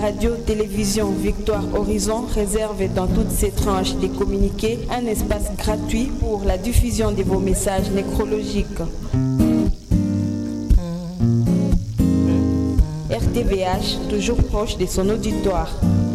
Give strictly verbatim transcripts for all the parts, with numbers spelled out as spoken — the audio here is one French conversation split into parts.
radio-télévision Victoire Horizon réserve dans toutes ses tranches des communiqués un espace gratuit pour la diffusion de vos messages nécrologiques. R T V H, toujours proche de son auditoire.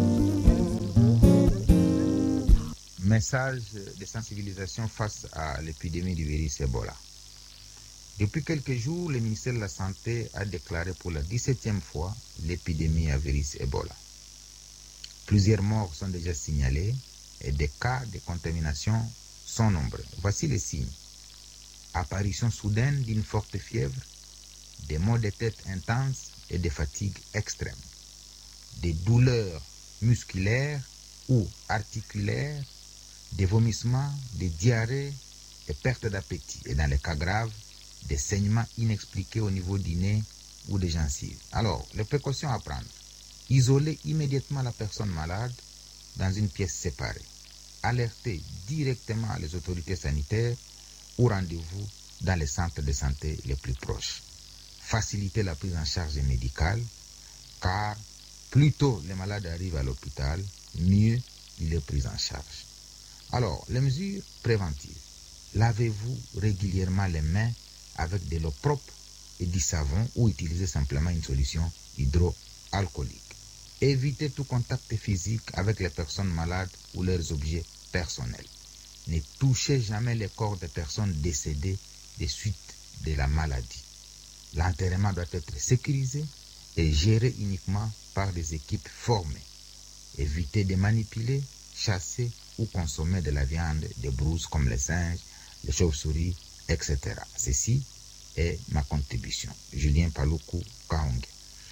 Message de sensibilisation face à l'épidémie du virus Ebola. Depuis quelques jours, le ministère de la Santé a déclaré pour la dix-septième fois l'épidémie à virus Ebola. Plusieurs morts sont déjà signalés et des cas de contamination sont nombreux. Voici les signes. Apparition soudaine d'une forte fièvre, des maux de tête intenses et des fatigues extrêmes, des douleurs musculaires ou articulaires, des vomissements, des diarrhées et perte d'appétit. Et dans les cas graves, des saignements inexpliqués au niveau du nez ou des gencives. Alors, les précautions à prendre. Isoler immédiatement la personne malade dans une pièce séparée. Alerter directement les autorités sanitaires ou rendez-vous dans les centres de santé les plus proches. Faciliter la prise en charge médicale, car plus tôt les malades arrivent à l'hôpital, mieux il est pris en charge. Alors, les mesures préventives. Lavez-vous régulièrement les mains avec de l'eau propre et du savon ou utilisez simplement une solution hydroalcoolique. Évitez tout contact physique avec les personnes malades ou leurs objets personnels. Ne touchez jamais les corps des personnes décédées des suites de la maladie. L'enterrement doit être sécurisé et géré uniquement par des équipes formées. Évitez de manipuler, chasser ou consommer de la viande des brouses comme les singes, les chauves-souris, et cetera. Ceci est ma contribution. Julien Paluku Kahonge.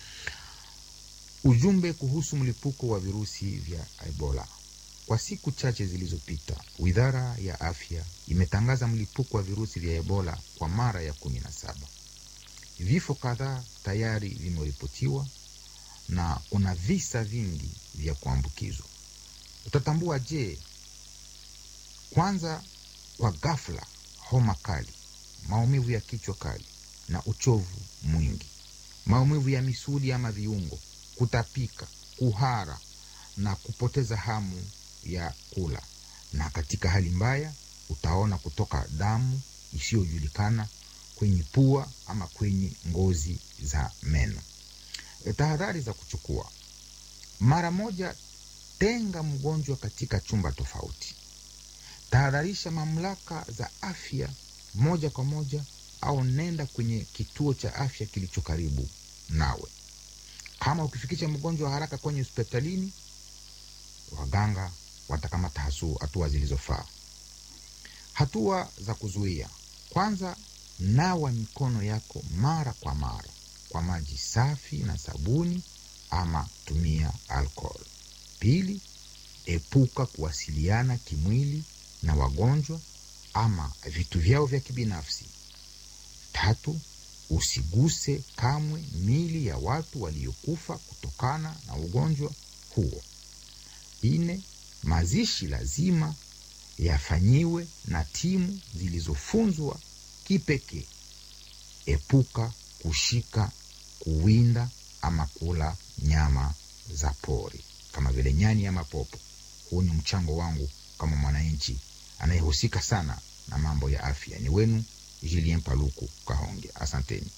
Ujumbe kuhusu mlipuko wa virusi vya Ebola. Kwa siku chache zilizopita, Wizara ya Afya imetangaza mlipuko wa virusi vya Ebola kwa mara ya kumi na saba. Vifo kadhaa tayari vimeripotiwa na kuna visa vingi vya kuambukizwa. Utatambua je? Kwanza, kwa ghafla, homa kali, maumivu ya kichwa kali na uchovu mwingi, maumivu ya misuli ama viungo, kutapika, kuhara na kupoteza hamu ya kula. Na katika hali mbaya, utaona kutoka damu isiyojulikana kwenye pua ama kwenye ngozi za meno. Tahadhari za kuchukua. Mara moja, tenga mgonjwa katika chumba tofauti. Tahadharisha mamlaka za afya moja kwa moja au nenda kwenye kituo cha afya kilicho karibu nawe. Kama ukifikisha mgonjwa haraka kwenye hospitalini, waganga watakamata hatua zilizofaa. Hatua za kuzuia. Kwanza, nawa mikono yako mara kwa mara kwa maji safi na sabuni ama tumia alcohol. Pili, epuka kuwasiliana kimwili na wagonjwa ama vitu vyao vya kibinafsi. Tatu, usiguse kamwe mili ya watu waliokufa kutokana na ugonjwa huo. Nne, mazishi lazima yafanyiwe na timu zilizofunzwa kipekee. Epuka kushika, kuwinda ama kula nyama za pori kama vile nyani ama popo. Huu ni mchango wangu kama mwananchi anayehusika sana na mambo ya afya. Ni wenu Julien Paluku Kahonge. Asanteni.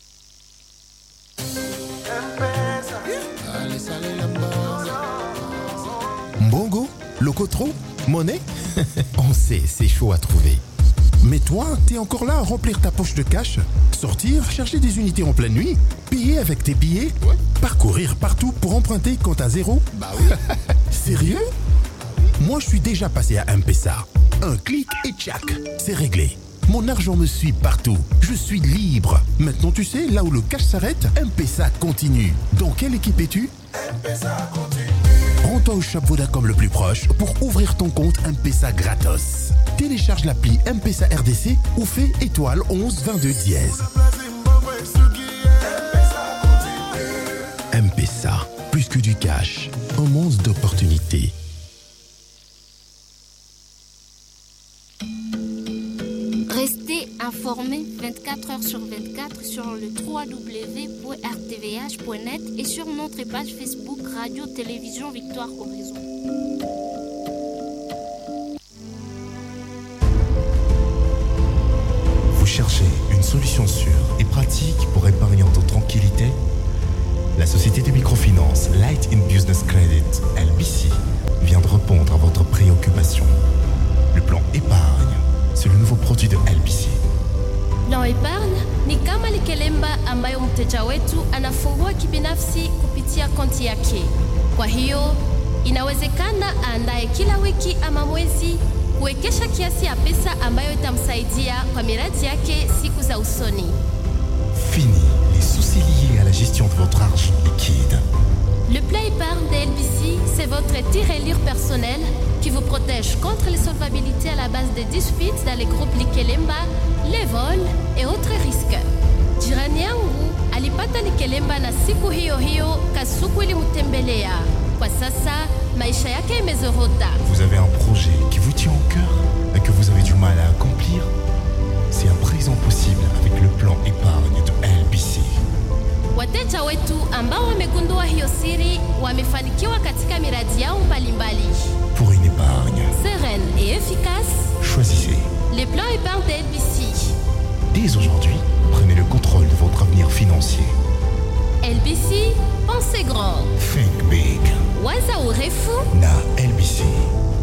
Mbongo, Locotro, Monnaie. On sait, c'est chaud à trouver. Mais toi, t'es encore là à remplir ta poche de cash, sortir, chercher des unités en pleine nuit, payer avec tes billets, ouais. Parcourir partout pour emprunter quand t'as zéro. Bah oui. Sérieux? Moi, je suis déjà passé à M-Pesa. Un clic et tchac, c'est réglé. Mon argent me suit partout. Je suis libre. Maintenant, tu sais, là où le cash s'arrête, M-Pesa continue. Dans quelle équipe es-tu? M-Pesa continue. Rends-toi au shop Vodacom le plus proche pour ouvrir ton compte M-Pesa gratos. Télécharge l'appli M-Pesa R D C ou fais étoile onze vingt-deux dièse. M-Pesa, plus que du cash, un monde d'opportunités. Restez à informés vingt-quatre heures sur vingt-quatre sur le w w w point r t v h point net et sur notre page Facebook Radio Télévision Victoire Horizon. Vous cherchez une solution sûre et pratique pour épargner en toute tranquillité? La société de microfinance Light in Business Credit, L B C, vient de répondre à votre préoccupation. Le plan épargne, c'est le nouveau produit de L B C. Plan épargne ni kama likelemba ambayo mteja wetu anafungua kibinafsi kupitia konti yake. Kwa hiyo inawezekana aandae kila wiki ama mwezi kuwekesha kiasi ya pesa ambayo itamsaidia kwa miradi yake siku za usoni. Fini les soucis liés à la gestion de votre argent liquide. Le plan épargne de L B C, c'est votre tirelire personnel qui vous protège contre les solvabilités à la base des disputes dans les groupes Likelemba, les vols et autres risques. Jirani yangu alipata Likelemba na siku hiyo hiyo kasuku ilimtembelea. Kwa sasa maisha yake imezorota. Vous avez un projet qui vous tient au cœur et que vous avez du mal à accomplir? C'est à présent possible avec le plan épargne de L B C. Wateja wetu ambao wamegundua hiyo siri wamefanikiwa katika miradi yao mbalimbali. Pour une épargne sereine et efficace, choisissez les plans épargne de L B C. Dès aujourd'hui, prenez le contrôle de votre avenir financier. L B C, pensez grand. Think big. Waza urefu na L B C.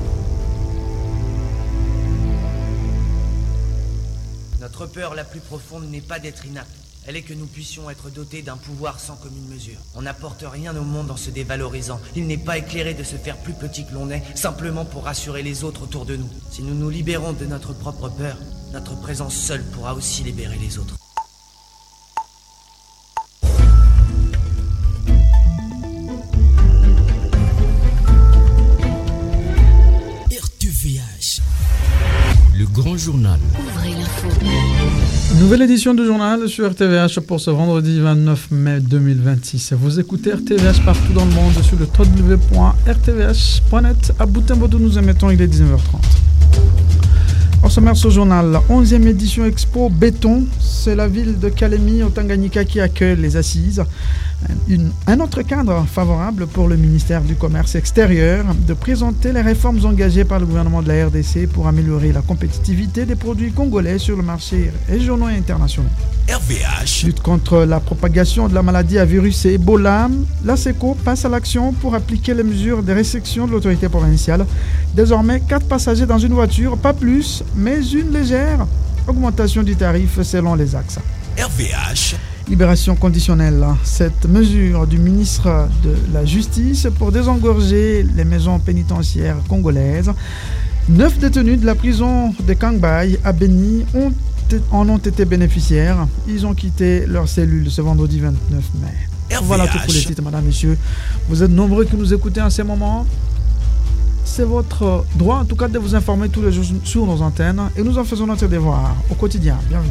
Notre peur la plus profonde n'est pas d'être inapte. Elle est que nous puissions être dotés d'un pouvoir sans commune mesure. On n'apporte rien au monde en se dévalorisant. Il n'est pas éclairé de se faire plus petit que l'on est, simplement pour rassurer les autres autour de nous. Si nous nous libérons de notre propre peur, notre présence seule pourra aussi libérer les autres. R T V H, le grand journal. Ouvrez l'info. Nouvelle édition du journal sur R T V H pour ce vendredi vingt-neuf mai deux mille vingt-six. Vous écoutez R T V H partout dans le monde sur le w w w point r t v h point net. À Butembo, nous émettons, il est dix-neuf heures trente. Au sommaire de ce journal, la onzième édition Expo Béton, c'est la ville de Kalemi au Tanganyika qui accueille les assises. Une, un autre cadre favorable pour le ministère du Commerce extérieur de présenter les réformes engagées par le gouvernement de la R D C pour améliorer la compétitivité des produits congolais sur le marché régional et international. R V H. Lutte contre la propagation de la maladie à virus et Ebola, l'ASECO passe à l'action pour appliquer les mesures de restriction de l'autorité provinciale. Désormais, quatre passagers dans une voiture, pas plus, mais une légère augmentation du tarif selon les axes. R V H. Libération conditionnelle. Cette mesure du ministre de la Justice pour désengorger les maisons pénitentiaires congolaises. Neuf détenus de la prison de Kangbai à Beni ont, en ont été bénéficiaires. Ils ont quitté leur cellule ce vendredi vingt-neuf mai. R V H. Voilà tout pour les titres, madame, messieurs. Vous êtes nombreux qui nous écoutez en ces moments. C'est votre droit, en tout cas, de vous informer tous les jours sur nos antennes. Et nous en faisons notre devoir au quotidien. Bienvenue.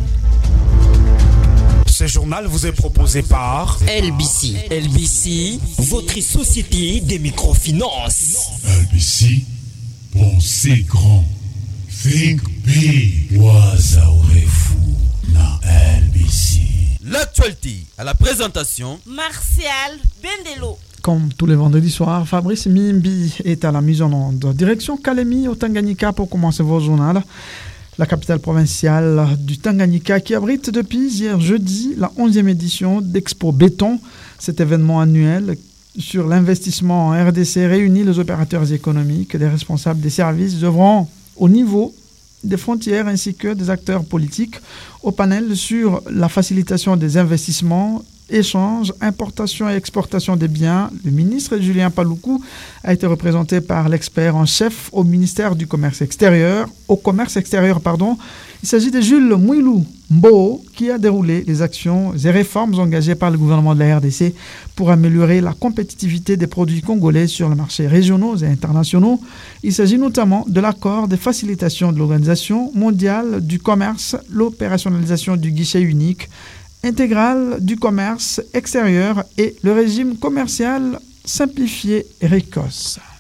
Ce journal vous est proposé par L B C. L B C, votre société des microfinances. L B C, pensez grand. Think big. Waza urefu na L B C. L'actualité à la présentation Martial Bendelo. Comme tous les vendredis soirs, Fabrice Mimbi est à la mise en onde. Direction Kalemi au Tanganyika pour commencer votre journal. La capitale provinciale du Tanganyika qui abrite depuis hier jeudi la onzième édition d'Expo Béton. Cet événement annuel sur l'investissement en R D C réunit les opérateurs économiques, les responsables des services œuvrant au niveau des frontières ainsi que des acteurs politiques au panel sur la facilitation des investissements, échanges, importation et exportation des biens. Le ministre Julien Paluku a été représenté par l'expert en chef au ministère du Commerce extérieur, au commerce extérieur, pardon. Il s'agit de Jules Mouilou Mbo qui a déroulé les actions et réformes engagées par le gouvernement de la R D C pour améliorer la compétitivité des produits congolais sur le marché régionaux et internationaux. Il s'agit notamment de l'accord de facilitation de l'Organisation mondiale du commerce, l'opérationnalisation du guichet unique intégral du commerce extérieur et le régime commercial simplifié RECOS.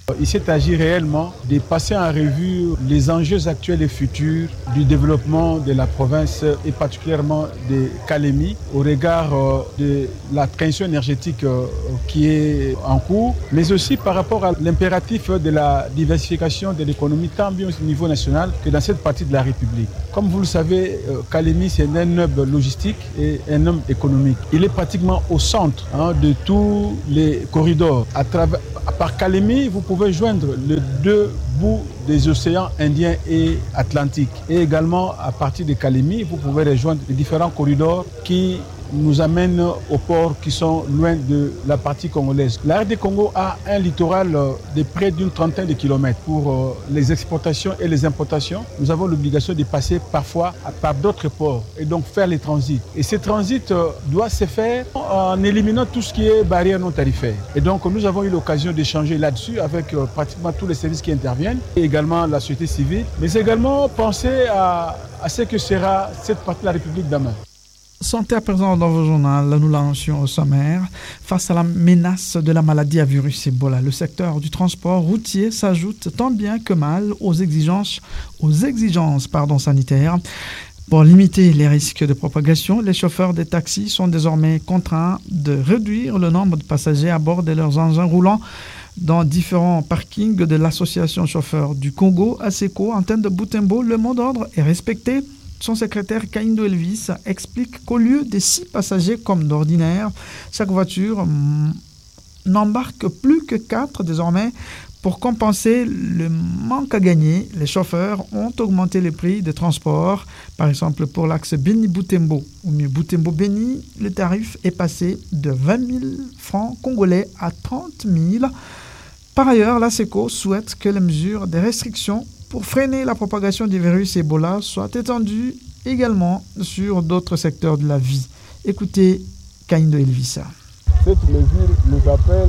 Il s'est agi réellement de passer en revue les enjeux actuels et futurs du développement de la province et particulièrement de Kalemi au regard de la transition énergétique qui est en cours, mais aussi par rapport à l'impératif de la diversification de l'économie tant bien au niveau national que dans cette partie de la République. Comme vous le savez, Kalemi c'est un hub logistique et un hub économique. Il est pratiquement au centre hein, de tous les corridors. À travers, par Kalemi, vous pouvez joindre les deux bouts des océans Indien et Atlantique. Et également, à partir de Kalemi, vous pouvez rejoindre les différents corridors qui nous amènent aux ports qui sont loin de la partie congolaise. La R D Congo a un littoral de près d'une trentaine de kilomètres. Pour les exportations et les importations, nous avons l'obligation de passer parfois par d'autres ports et donc faire les transits. Et ces transits doivent se faire en éliminant tout ce qui est barrière non tarifaire. Et donc nous avons eu l'occasion d'échanger là-dessus avec pratiquement tous les services qui interviennent, et également la société civile, mais également penser à, à ce que sera cette partie de la République demain. Santé à présent dans vos journaux, nous lancions au sommaire. Face à la menace de la maladie à virus Ebola, le secteur du transport routier s'ajoute tant bien que mal aux exigences, aux exigences pardon, sanitaires. Pour limiter les risques de propagation, les chauffeurs des taxis sont désormais contraints de réduire le nombre de passagers à bord de leurs engins roulants dans différents parkings de l'association chauffeurs du Congo, ASECO, antenne de Butembo. Le mot d'ordre est respecté. Son secrétaire Kaindo Elvis explique qu'au lieu des six passagers comme d'ordinaire, chaque voiture mm, n'embarque plus que quatre désormais. Pour compenser le manque à gagner, les chauffeurs ont augmenté les prix de transport. Par exemple, pour l'axe Beni-Butembo, ou mieux Butembo-Beni, le tarif est passé de vingt mille francs congolais à trente mille. Par ailleurs, l'ASECO souhaite que les mesures de restriction pour freiner la propagation du virus Ebola soient étendues également sur d'autres secteurs de la vie. Écoutez Kaindo Elvisa. Cette mesure nous appelle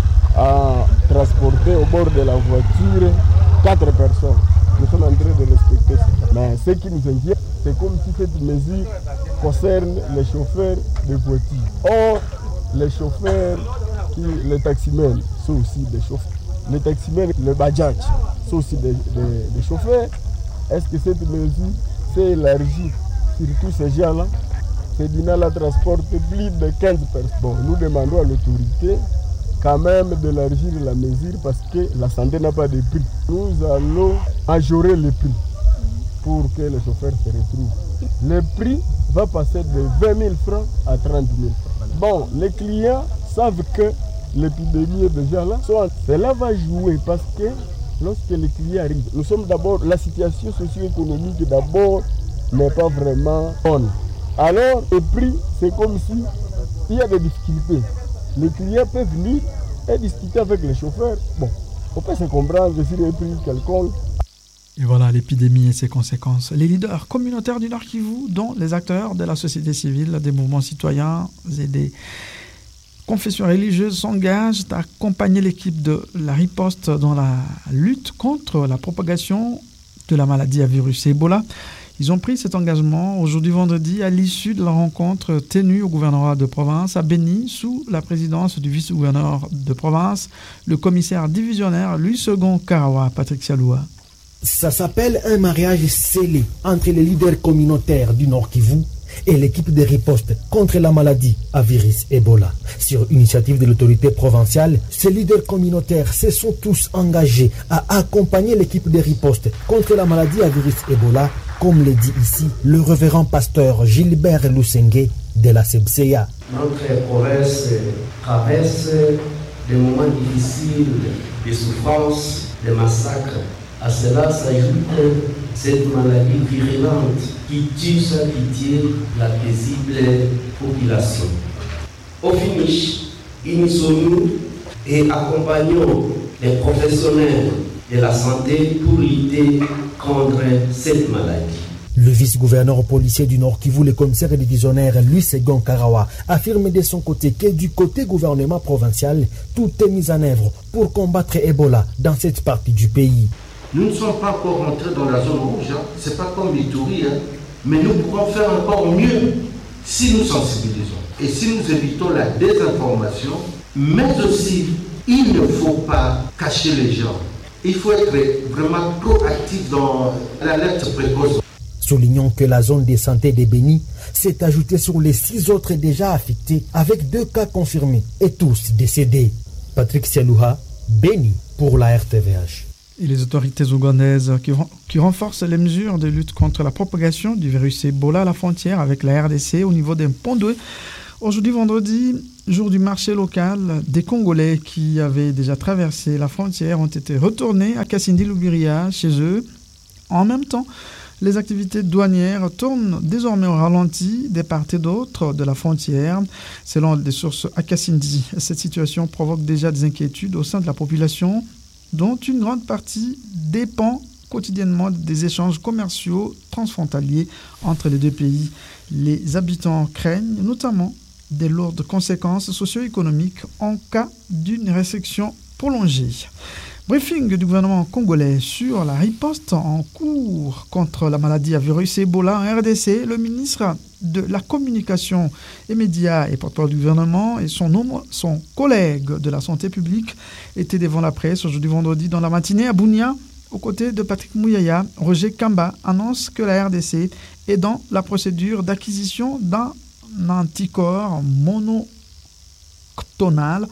à transporter au bord de la voiture quatre personnes. Nous sommes en train de respecter ça. Mais ce qui nous inquiète, c'est comme si cette mesure concerne les chauffeurs de voitures. Or, les chauffeurs, qui, les taximens sont aussi des chauffeurs. Les taximens, le bajaj, sont aussi des, des, des chauffeurs. Est-ce que cette mesure s'est élargie sur tous ces gens-là? Sedina la transporte plus de quinze personnes. Bon, nous demandons à l'autorité quand même d'élargir la mesure parce que la santé n'a pas de prix. Nous allons majorer les prix pour que les chauffeurs se retrouvent. Le prix va passer de vingt mille francs à trente mille francs. Bon, les clients savent que l'épidémie est déjà là. Cela va jouer parce que lorsque les clients arrivent, nous sommes d'abord, la situation socio-économique d'abord n'est pas vraiment bonne. Alors, le prix, c'est comme si il y a des difficultés. Les clients peuvent venir et discuter avec les chauffeurs. Bon, on peut se comprendre sur un prix quelconque. Et voilà l'épidémie et ses conséquences. Les leaders communautaires du Nord Kivu, dont les acteurs de la société civile, des mouvements citoyens et des confessions religieuses, s'engagent à accompagner l'équipe de la riposte dans la lutte contre la propagation de la maladie à virus Ebola. Ils ont pris cet engagement aujourd'hui vendredi à l'issue de la rencontre tenue au gouvernorat de province à Beni sous la présidence du vice-gouverneur de province, le commissaire divisionnaire Louis Second Karawa, Patrick Sialoua. Ça s'appelle un mariage scellé entre les leaders communautaires du Nord Kivu et l'équipe de riposte contre la maladie à virus Ebola. Sur initiative de l'autorité provinciale, ces leaders communautaires se sont tous engagés à accompagner l'équipe de riposte contre la maladie à virus Ebola, comme le dit ici le révérend pasteur Gilbert Lusenge de la C B C A. Notre province traverse des moments difficiles, de souffrances, de massacres. À cela s'ajoute cette maladie virulente qui tue sans pitié la paisible population. Au finish, unissons-nous et accompagnons les professionnels de la santé pour lutter contre cette maladie. Le vice-gouverneur policier du Nord Kivu, le commissaire divisionnaire Louis Second Karawa, affirme de son côté que du côté gouvernement provincial, tout est mis en œuvre pour combattre Ebola dans cette partie du pays. Nous ne sommes pas encore rentrés dans la zone rouge, hein. Ce n'est pas comme l'Itourie, hein. Mais nous pourrons faire encore mieux si nous sensibilisons et si nous évitons la désinformation, mais aussi Il ne faut pas cacher les gens. Il faut être vraiment proactif dans l'alerte précoce. Soulignons que la zone de santé de Béni s'est ajoutée sur les six autres déjà affectés, avec deux cas confirmés et tous décédés. Patrick Sialouha, Béni pour la R T V H. Et les autorités ougandaises qui, qui renforcent les mesures de lutte contre la propagation du virus Ebola à la frontière avec la R D C au niveau des Pondoué. Aujourd'hui, vendredi, jour du marché local, des Congolais qui avaient déjà traversé la frontière ont été retournés à Kassindi-Loubiria, chez eux. En même temps, les activités douanières tournent désormais au ralenti des parts et d'autres de la frontière. Selon des sources à Kassindi, cette situation provoque déjà des inquiétudes au sein de la population, dont une grande partie dépend quotidiennement des échanges commerciaux transfrontaliers entre les deux pays. Les habitants craignent notamment des lourdes conséquences socio-économiques en cas d'une restriction prolongée. Briefing du gouvernement congolais sur la riposte en cours contre la maladie à virus Ebola en R D C. Le ministre de la Communication et Médias et porte-parole du gouvernement et son, homme, son collègue de la santé publique étaient devant la presse aujourd'hui vendredi dans la matinée à Bunia. Aux côtés de Patrick Mouyaya, Roger Kamba annonce que la R D C est dans la procédure d'acquisition d'un anticorps mono Monoclonal,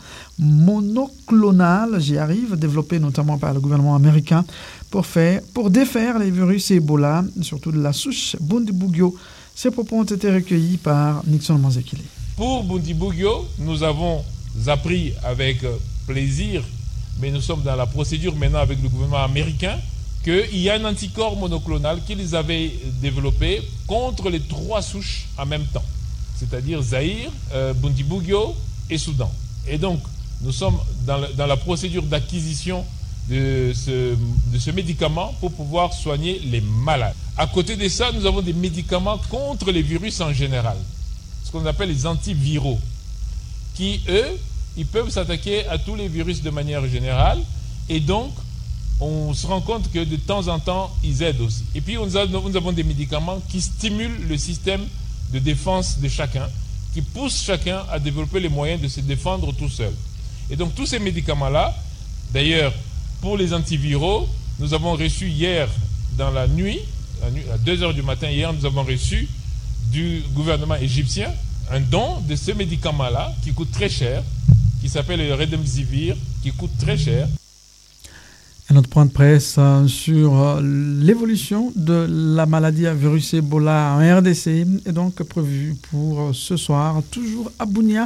monoclonal, j'y arrive, développé notamment par le gouvernement américain pour, faire, pour défaire les virus Ebola, surtout de la souche Bundibugyo. Ces propos ont été recueillis par Nixon Manzekile. Pour Bundibugyo, nous avons appris avec plaisir, mais nous sommes dans la procédure maintenant avec le gouvernement américain, qu'il y a un anticorps monoclonal qu'ils avaient développé contre les trois souches en même temps, c'est-à-dire Zaïre, euh, Bundibugyo et Soudan. Et donc, nous sommes dans, le, dans la procédure d'acquisition de ce, de ce médicament pour pouvoir soigner les malades. À côté de ça, nous avons des médicaments contre les virus en général, ce qu'on appelle les antiviraux, qui, eux, ils peuvent s'attaquer à tous les virus de manière générale, et donc, on se rend compte que de temps en temps, ils aident aussi. Et puis, nous avons des médicaments qui stimulent le système de défense de chacun, qui pousse chacun à développer les moyens de se défendre tout seul. Et donc tous ces médicaments-là, d'ailleurs, pour les antiviraux, nous avons reçu hier, dans la nuit, à deux heures du matin hier, nous avons reçu du gouvernement égyptien un don de ce médicament-là, qui coûte très cher, qui s'appelle le Remdesivir, qui coûte très cher. Un autre point de presse euh, sur euh, l'évolution de la maladie à virus Ebola en R D C est donc prévu pour euh, ce soir, toujours à Bunia,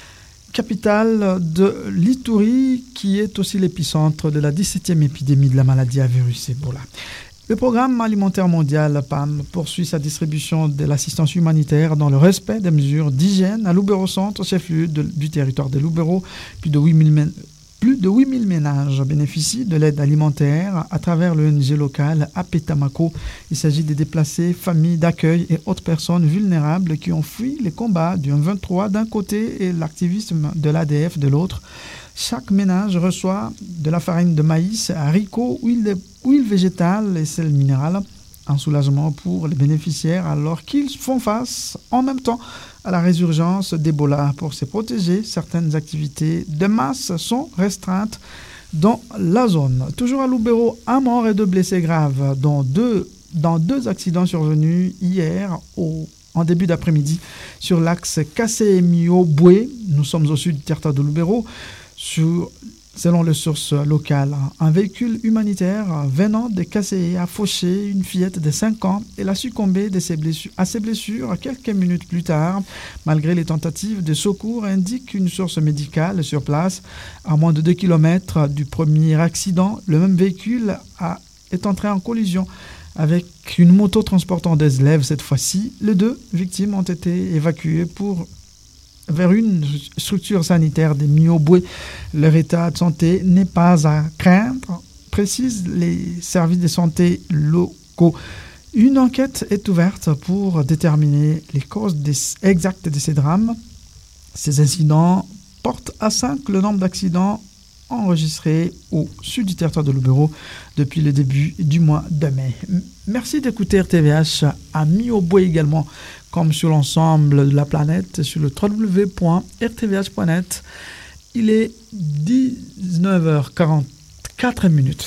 capitale de l'Ituri, qui est aussi l'épicentre de la dix-septième épidémie de la maladie à virus Ebola. Le programme alimentaire mondial, P A M, poursuit sa distribution de l'assistance humanitaire dans le respect des mesures d'hygiène à Lubero-Centre, chef-lieu du territoire de Lubero. Plus de huit mille Plus de huit mille ménages bénéficient de l'aide alimentaire à travers l'O N G locale Apetamako. Il s'agit des déplacés, familles d'accueil et autres personnes vulnérables qui ont fui les combats du M vingt-trois d'un côté et l'activisme de l'A D F de l'autre. Chaque ménage reçoit de la farine de maïs, haricots, huile, huile végétale et sel minéral. Un soulagement pour les bénéficiaires alors qu'ils font face en même temps à la résurgence d'Ebola. Pour se protéger, certaines activités de masse sont restreintes dans la zone. Toujours à Lubero, un mort et deux blessés graves dans deux, dans deux accidents survenus hier au, en début d'après-midi sur l'axe Kassémio-Boué. Nous sommes au sud du territoire de Lubero. Sur Selon les sources locales, un véhicule humanitaire venant de Kassé a fauché une fillette de cinq ans. Elle a succombé de ses blessures, à ses blessures quelques minutes plus tard. Malgré les tentatives de secours, indique une source médicale sur place. À moins de deux kilomètres du premier accident, le même véhicule a, est entré en collision avec une moto transportant des élèves cette fois-ci. Les deux victimes ont été évacuées pour vers une structure sanitaire des Mioboué. Leur état de santé n'est pas à craindre, précisent les services de santé locaux. Une enquête est ouverte pour déterminer les causes des, exactes de ces drames. Ces incidents portent à cinq le nombre d'accidents enregistrés au sud du territoire de Lubero depuis le début du mois de mai. Merci d'écouter R T V H à Mioboué également, comme sur l'ensemble de la planète, sur le w w w point r t v h point net Il est dix-neuf heures quarante-quatre minutes.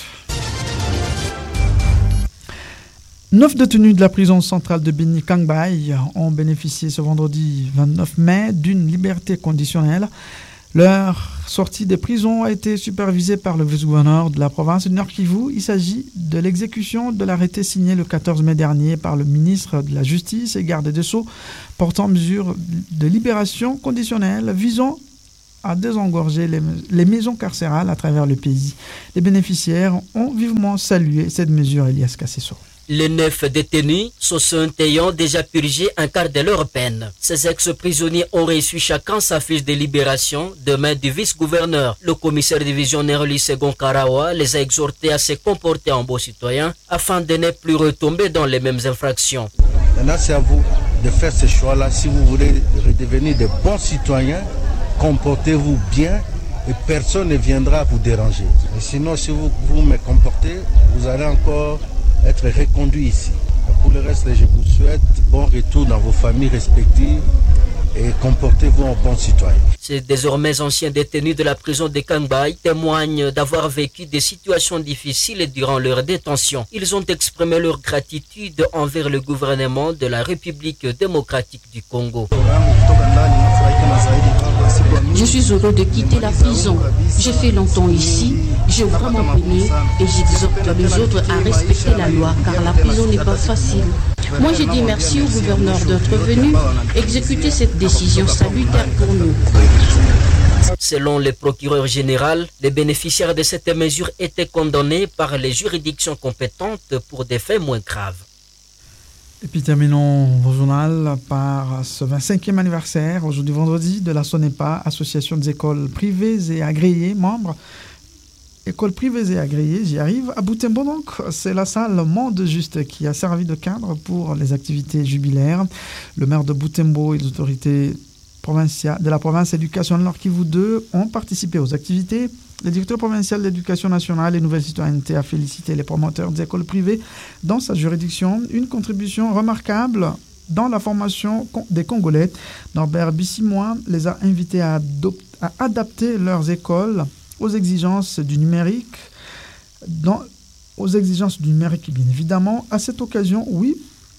Neuf détenus de la prison centrale de Bini Kangbay ont bénéficié ce vendredi vingt-neuf mai d'une liberté conditionnelle. Leur sortie de prison a été supervisée par le vice-gouverneur de la province du Nord Kivu. Il s'agit de l'exécution de l'arrêté signé le quatorze mai dernier par le ministre de la Justice et garde des Sceaux portant mesure de libération conditionnelle visant à désengorger les, les maisons carcérales à travers le pays. Les bénéficiaires ont vivement salué cette mesure, Elias Kassesso. Les neuf détenus se sont ayant déjà purgé un quart de leur peine. Ces ex-prisonniers ont reçu chacun sa fiche de libération de main du vice-gouverneur. Le commissaire divisionnaire Lusegon Karawa les a exhortés à se comporter en bons citoyens afin de ne plus retomber dans les mêmes infractions. Maintenant, c'est à vous de faire ce choix-là. Si vous voulez redevenir de bons citoyens, comportez-vous bien et personne ne viendra vous déranger. Et sinon, si vous vous me comportez, vous allez encore être reconduit ici. Pour le reste, je vous souhaite bon retour dans vos familles respectives et comportez-vous en bon citoyen. Ces désormais anciens détenus de la prison de Kangbay témoignent d'avoir vécu des situations difficiles durant leur détention. Ils ont exprimé leur gratitude envers le gouvernement de la République démocratique du Congo. Je suis heureux de quitter la prison. J'ai fait longtemps ici, j'ai vraiment peiné et j'exhorte les autres à respecter la loi car la prison n'est pas facile. Moi, j'ai dit merci au gouverneur d'être venu exécuter cette décision salutaire pour nous. Selon le procureur général, les bénéficiaires de cette mesure étaient condamnés par les juridictions compétentes pour des faits moins graves. Et puis terminons vos journal par ce vingt-cinquième anniversaire, aujourd'hui vendredi, de la SONEPA, Association des écoles privées et agréées, membres. Écoles privées et agréées, j'y arrive. À Butembo, donc, c'est la salle Monde Juste qui a servi de cadre pour les activités jubilaires. Le maire de Butembo et les autorités provinciales de la province éducation Nord Kivu deux ont participé aux activités. Le directeur provincial de l'éducation nationale et nouvelle citoyenneté a félicité les promoteurs des écoles privées dans sa juridiction. Une contribution remarquable dans la formation des Congolais. Norbert Bissimois les a invités à, à adapter leurs écoles aux exigences du numérique, dans, aux exigences du numérique bien évidemment. À cette occasion, oui,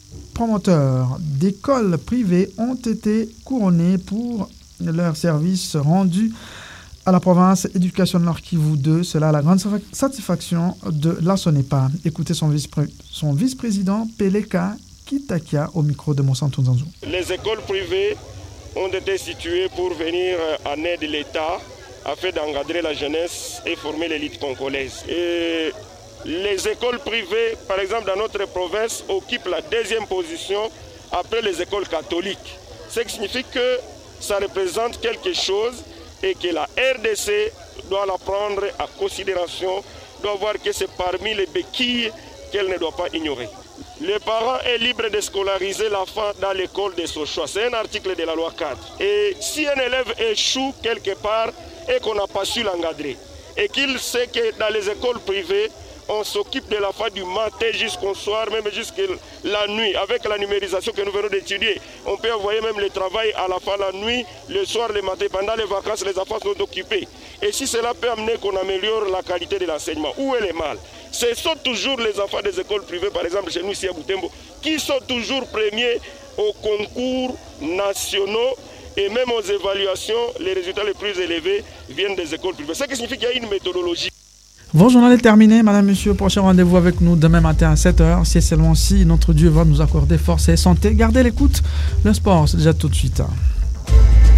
promoteurs d'écoles privées ont été couronnés pour leur service rendu à la province éducation Nord Kivu deux. Cela a la grande satisfaction de la SONEPA. Écoutez son, vice-pré- son vice-président Peleka Kitakia au micro de Monsanto Nzanzou. Les écoles privées ont été situées pour venir en aide de l'État afin d'encadrer la jeunesse et former l'élite congolaise. Et les écoles privées, par exemple dans notre province, occupent la deuxième position après les écoles catholiques. Ce qui signifie que ça représente quelque chose et que la R D C doit la prendre en considération, doit voir que c'est parmi les béquilles qu'elle ne doit pas ignorer. Le parent est libre de scolariser l'enfant dans l'école de son choix. C'est un article de la loi quatre. Et si un élève échoue quelque part et qu'on n'a pas su l'encadrer, et qu'il sait que dans les écoles privées, on s'occupe de l'enfant du matin jusqu'au soir, même jusqu'à la nuit. Avec la numérisation que nous venons d'étudier, on peut envoyer même le travail à la fin la nuit, le soir, le matin. Pendant les vacances, les enfants sont occupés. Et si cela peut amener qu'on améliore la qualité de l'enseignement, où est le mal? Ce sont toujours les enfants des écoles privées, par exemple chez nous ici à Butembo, qui sont toujours premiers aux concours nationaux et même aux évaluations. Les résultats les plus élevés viennent des écoles privées. Ce qui signifie qu'il y a une méthodologie. Votre journal est terminé, madame, monsieur. Prochain rendez-vous avec nous demain matin à sept heures. Si et seulement si notre Dieu va nous accorder force et santé. Gardez l'écoute. Le sport, c'est déjà tout de suite.